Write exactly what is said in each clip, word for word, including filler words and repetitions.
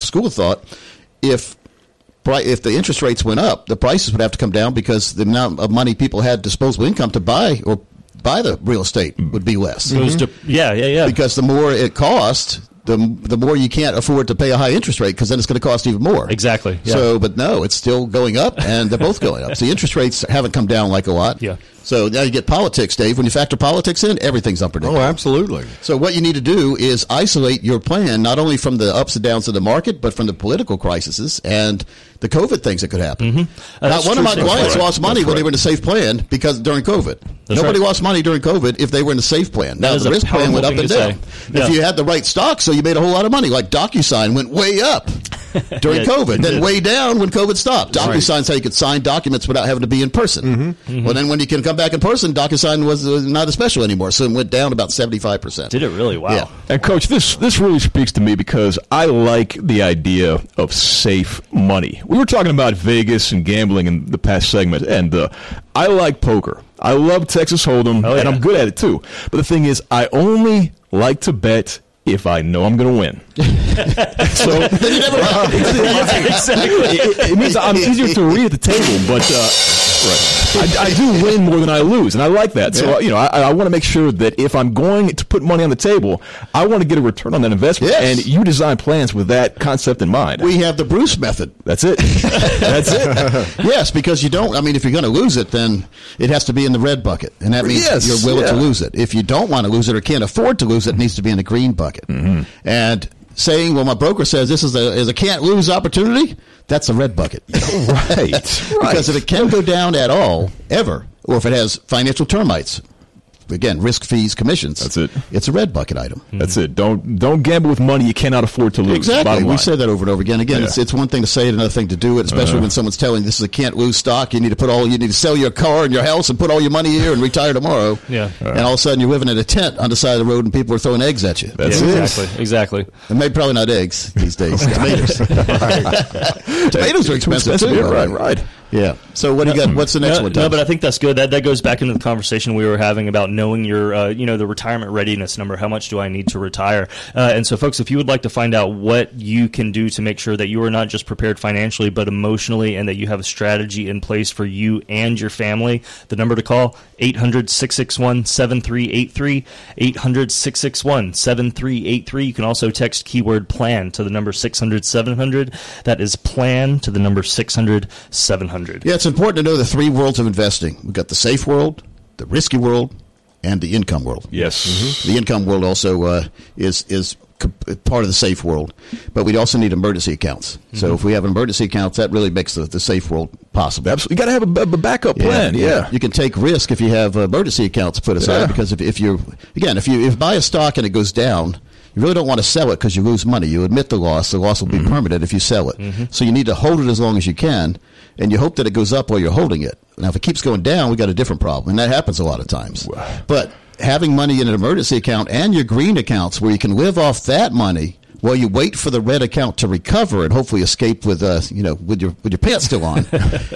school of thought, if if the interest rates went up, the prices would have to come down because the amount of money people had disposable income to buy or buy the real estate would be less. Mm-hmm. To, yeah, yeah, yeah. Because the more it costs, the the more you can't afford to pay a high interest rate because then it's going to cost even more. Exactly. Yeah. So, but no, it's still going up, and they're both going up. So the interest rates haven't come down like a lot. Yeah. So now you get politics, Dave. When you factor politics in, everything's unpredictable. Oh, absolutely. So what you need to do is isolate your plan not only from the ups and downs of the market, but from the political crises and the COVID things that could happen. Mm-hmm. uh, now, one of my clients right. lost money that's when right. they were in a safe plan because during COVID. That's Nobody right. lost money during COVID if they were in a safe plan. Now, That is the a risk plan went up powerful and thing down. to say. If Yeah. you had the right stock, so you made a whole lot of money, like DocuSign went way up during Yeah, COVID, it then did. way down when COVID stopped. Right. DocuSign's how you could sign documents without having to be in person. Mm-hmm. Mm-hmm. Well, then when you can come back in person, DocuSign was uh, not as special anymore, so it went down about seventy-five percent. Did it really? Wow. Yeah. And, Coach, this this really speaks to me because I like the idea of safe money. We were talking about Vegas and gambling in the past segment, and uh, I like poker. I love Texas Hold'em, Oh, yeah. and I'm good at it, too. But the thing is, I only like to bet if I know I'm going to win. So Then you never Exactly. it, it means I'm easier to read at the table, but uh, right. I, I do win more than I lose, and I like that. So Yeah. you know, I, I want to make sure that if I'm going to put money on the table, I want to get a return on that investment. Yes. And you design plans with that concept in mind. We have the Bruce method. That's it. That's it. Yes, because you don't. I mean, if you're going to lose it, then it has to be in the red bucket, and that means Yes, you're willing yeah. to lose it. If you don't want to lose it or can't afford to lose it, it needs to be in the green bucket. Mm-hmm. And saying, "Well, my broker says this is a is a can't lose opportunity," that's a red bucket. Right. Right. Because if it can go down at all, ever, or if it has financial termites, again, risk, fees, commissions. That's it. It's a red bucket item. That's it. Don't don't gamble with money you cannot afford to lose. Exactly. Bottom We line. say that over and over again. Again, Yeah. it's it's one thing to say it, another thing to do it, especially Uh-huh. when someone's telling you this is a can't lose stock. You need to put all you need to sell your car and your house and put all your money here and retire tomorrow. Yeah. And all of a sudden you're living in a tent on the side of the road and people are throwing eggs at you. That's Yeah, it. exactly. Exactly. And maybe probably not eggs these days. Tomatoes. Tomatoes are expensive too. Yeah, by right, the way. right. Yeah. So what do you got? What's the next no, one? No, Tom? but I think that's good. That that goes back into the conversation we were having about knowing your, uh, you know, the retirement readiness number. How much do I need to retire? Uh, and so, folks, if you would like to find out what you can do to make sure that you are not just prepared financially, but emotionally, and that you have a strategy in place for you and your family, the number to call, eight hundred, six six one, seven three eight three, eight hundred, six six one, seven three eight three. You can also text keyword PLAN to the number six hundred, seven hundred. That is PLAN to the number six hundred, seven hundred. Yeah, it's important to know the three worlds of investing. We've got the safe world, the risky world, and the income world. Yes. Mm-hmm. The income world also uh, is is co- part of the safe world, but we also need emergency accounts. Mm-hmm. So if we have emergency accounts, that really makes the, the safe world possible. Absolutely. You got to have a, b- a backup plan. Yeah. You can take risk if you have emergency accounts put aside Yeah. because if, if you're, again, if you if you buy a stock and it goes down, you really don't want to sell it because you lose money. You admit the loss. The loss will be mm-hmm. permanent if you sell it. Mm-hmm. So you need to hold it as long as you can, and you hope that it goes up while you're holding it. Now, if it keeps going down, we got a different problem, and that happens a lot of times. But having money in an emergency account and your green accounts where you can live off that money while you wait for the red account to recover and hopefully escape with, uh, you know, with your with your pants still on,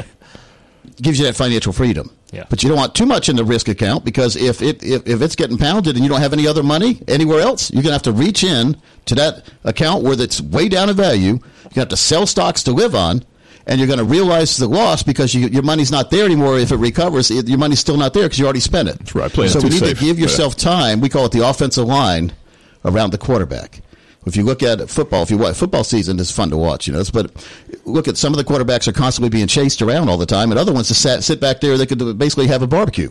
gives you that financial freedom. Yeah. But you don't want too much in the risk account because if it if, if it's getting pounded and you don't have any other money anywhere else, you're going to have to reach in to that account where it's way down in value. You're going to have to sell stocks to live on, and you're going to realize the loss because you, your money's not there anymore. If it recovers, it, your money's still not there because you already spent it. That's right. Playing So it we too need safe. to give yourself Yeah. time. We call it the offensive line around the quarterback. If you look at football, if you watch football season is fun to watch, you know. But look at some of the quarterbacks are constantly being chased around all the time, and other ones just sat, sit back there. They could basically have a barbecue.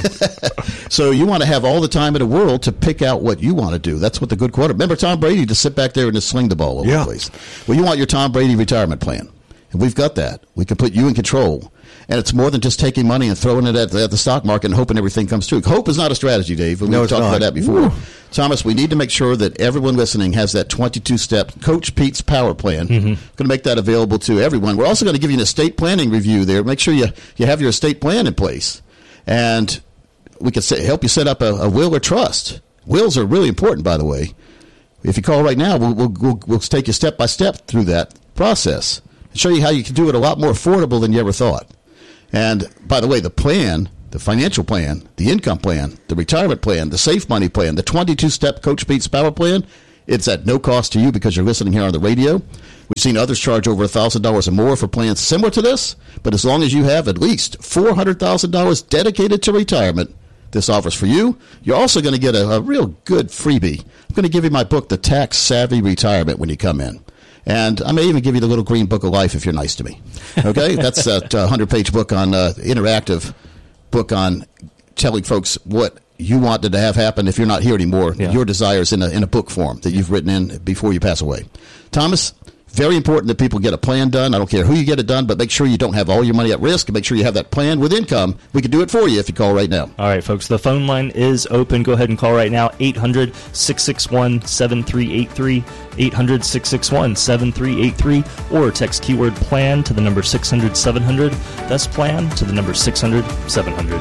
So you want to have all the time in the world to pick out what you want to do. That's what the good quarterback. Remember Tom Brady to sit back there and just sling the ball over Yeah. the place. Well, you want your Tom Brady retirement plan, and we've got that. We can put you in control. And it's more than just taking money and throwing it at the, at the stock market and hoping everything comes true. Hope is not a strategy, Dave. We've No, talked it's not. about that before. Ooh. Thomas, we need to make sure that everyone listening has that twenty-two step Coach Pete's Power Plan. Mm-hmm. Going to make that available to everyone. We're also going to give you an estate planning review there. Make sure you, you have your estate plan in place. And we can say, help you set up a, a will or trust. Wills are really important, by the way. If you call right now, we'll, we'll, we'll, we'll take you step by step through that process and show you how you can do it a lot more affordable than you ever thought. And, by the way, the plan, the financial plan, the income plan, the retirement plan, the safe money plan, the twenty-two step Coach Pete's Power Plan, it's at no cost to you because you're listening here on the radio. We've seen others charge over one thousand dollars or more for plans similar to this, but as long as you have at least four hundred thousand dollars dedicated to retirement, this offers for you. You're also going to get a, a real good freebie. I'm going to give you my book, The Tax Savvy Retirement, when you come in. And I may even give you the little green book of life if you're nice to me. Okay? That's that uh, hundred-page book on uh, interactive book on telling folks what you wanted to have happen if you're not here anymore, yeah. your desires in a, in a book form that you've written in before you pass away. Thomas, very important that people get a plan done. I don't care who you get it done, but make sure you don't have all your money at risk, and make sure you have that plan with income. We can do it for you if you call right now. All right, folks, the phone line is open. Go ahead and call right now, eight hundred, six six one, seven three eight three, eight hundred, six six one, seven three eight three, or text keyword PLAN to the number six hundred, seven hundred. That's PLAN to the number six hundred, seven hundred.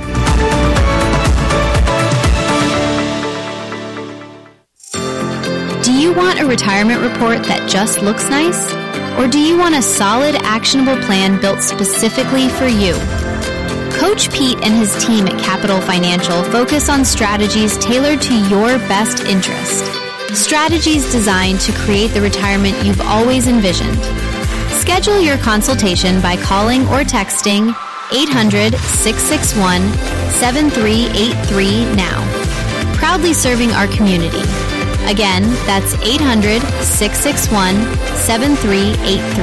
Do you want a retirement report that just looks nice? Or do you want a solid, actionable plan built specifically for you? Coach Pete and his team at Capital Financial focus on strategies tailored to your best interest. Strategies designed to create the retirement you've always envisioned. Schedule your consultation by calling or texting eight hundred, six six one, seven three eight three now. Proudly serving our community. Again, that's eight hundred, six six one, seven three eight three.